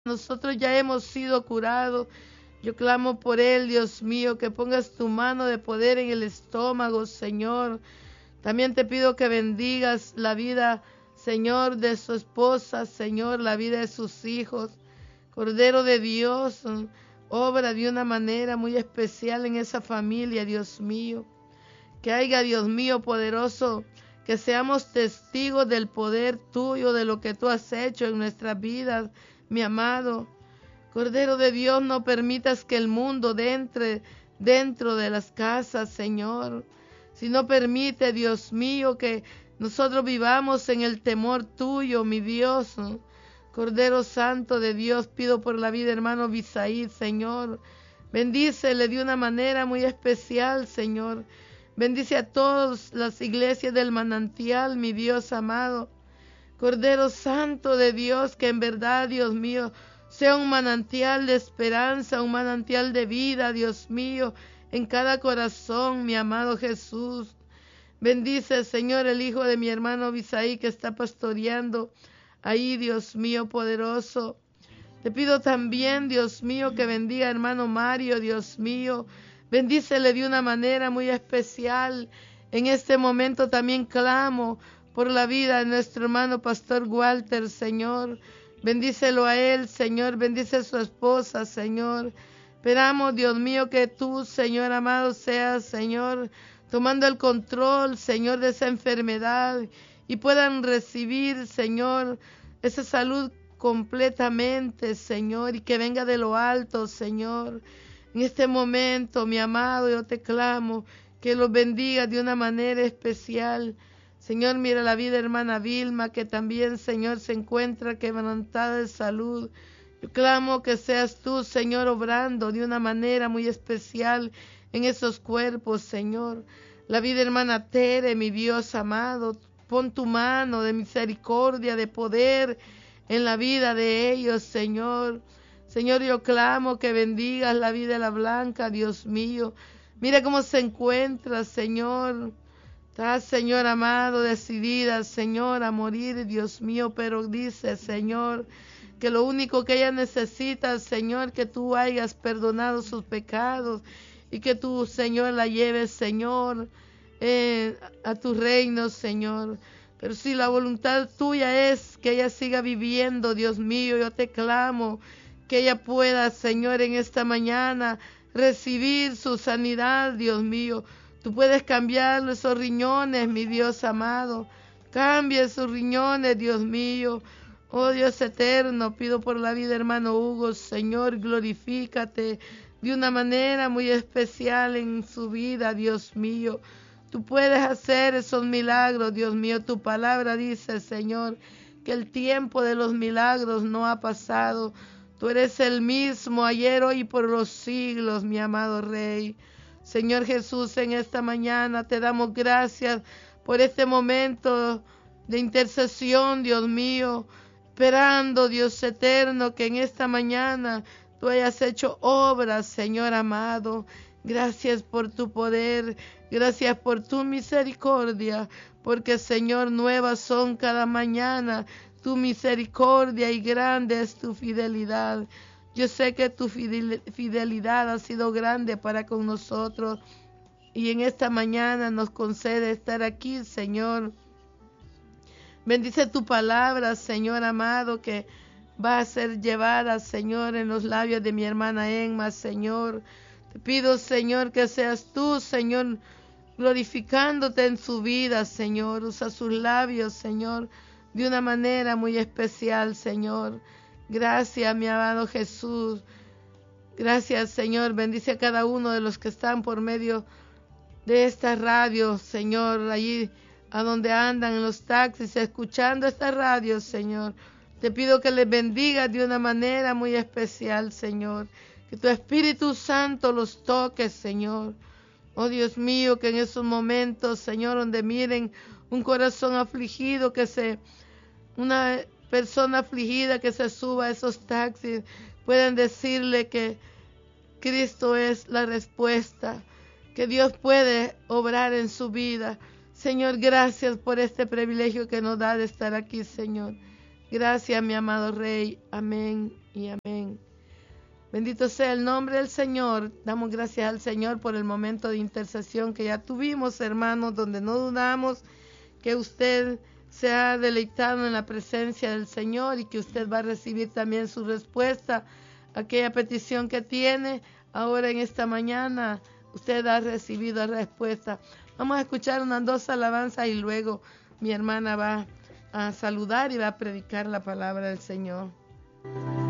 nosotros ya hemos sido curados. Yo clamo por él, Dios mío, que pongas tu mano de poder en el estómago, Señor. También te pido que bendigas la vida, Señor, de su esposa, Señor, la vida de sus hijos. Cordero de Dios, obra de una manera muy especial en esa familia, Dios mío. Que haya, Dios mío, poderoso, que seamos testigos del poder tuyo, de lo que tú has hecho en nuestras vidas, mi amado. Cordero de Dios, no permitas que el mundo entre dentro de las casas, Señor. Si no permite, Dios mío, que nosotros vivamos en el temor tuyo, mi Dios. Cordero Santo de Dios, pido por la vida, hermano Bisaí, Señor. Bendícele de una manera muy especial, Señor. Bendice a todas las iglesias del manantial, mi Dios amado. Cordero Santo de Dios, que en verdad, Dios mío, sea un manantial de esperanza, un manantial de vida, Dios mío, en cada corazón, mi amado Jesús. Bendice, Señor, el hijo de mi hermano Bisaí, que está pastoreando ahí, Dios mío poderoso. Te pido también, Dios mío, que bendiga a hermano Mario, Dios mío. Bendícele de una manera muy especial. En este momento también clamo por la vida de nuestro hermano Pastor Walter, Señor. Bendícelo a él, Señor. Bendice a su esposa, Señor. Esperamos, Dios mío, que tú, Señor amado, seas, Señor, tomando el control, Señor, de esa enfermedad y puedan recibir, Señor, esa salud completamente, Señor, y que venga de lo alto, Señor. En este momento, mi amado, yo te clamo que los bendiga de una manera especial. Señor, mira la vida, hermana Vilma, que también, Señor, se encuentra quebrantada de salud. Yo clamo que seas tú, Señor, obrando de una manera muy especial en esos cuerpos, Señor. La vida, hermana Tere, mi Dios amado, pon tu mano de misericordia, de poder en la vida de ellos, Señor. Señor, yo clamo que bendigas la vida de la Blanca, Dios mío. Mira cómo se encuentra, Señor. Está, Señor amado, decidida, Señor, a morir, Dios mío, pero dice, Señor, que lo único que ella necesita, Señor, que tú hayas perdonado sus pecados y que tú, Señor, la lleves, Señor, a tu reino, Señor. Pero si la voluntad tuya es que ella siga viviendo, Dios mío, yo te clamo que ella pueda, Señor, en esta mañana recibir su sanidad, Dios mío. Tú puedes cambiar esos riñones, mi Dios amado. Cambia esos riñones, Dios mío. Oh Dios eterno, pido por la vida, hermano Hugo, Señor, glorifícate de una manera muy especial en su vida, Dios mío. Tú puedes hacer esos milagros, Dios mío. Tu palabra dice, Señor, que el tiempo de los milagros no ha pasado. Tú eres el mismo ayer, hoy y por los siglos, mi amado Rey. Señor Jesús, en esta mañana te damos gracias por este momento de intercesión, Dios mío. Esperando, Dios eterno, que en esta mañana tú hayas hecho obras, Señor amado. Gracias por tu poder, gracias por tu misericordia, porque, Señor, nuevas son cada mañana tu misericordia y grande es tu fidelidad. Yo sé que tu fidelidad ha sido grande para con nosotros y en esta mañana nos concede estar aquí, Señor. Bendice tu palabra, Señor amado, que va a ser llevada, Señor, en los labios de mi hermana Emma, Señor. Te pido, Señor, que seas tú, Señor, glorificándote en su vida, Señor. Usa sus labios, Señor, de una manera muy especial, Señor. Gracias, mi amado Jesús. Gracias, Señor. Bendice a cada uno de los que están por medio de esta radio, Señor, allí a donde andan en los taxis, escuchando esta radio, Señor. Te pido que les bendiga de una manera muy especial, Señor. Que tu Espíritu Santo los toque, Señor. Oh Dios mío, que en esos momentos, Señor, donde miren un corazón afligido, una persona afligida que se suba a esos taxis, puedan decirle que Cristo es la respuesta, que Dios puede obrar en su vida. Señor, gracias por este privilegio que nos da de estar aquí, Señor. Gracias, mi amado Rey. Amén y amén. Bendito sea el nombre del Señor. Damos gracias al Señor por el momento de intercesión que ya tuvimos, hermanos, donde no dudamos que usted se ha deleitado en la presencia del Señor y que usted va a recibir también su respuesta a aquella petición que tiene. Ahora en esta mañana usted ha recibido respuesta. Vamos a escuchar unas 2 alabanzas y luego mi hermana va a saludar y va a predicar la palabra del Señor.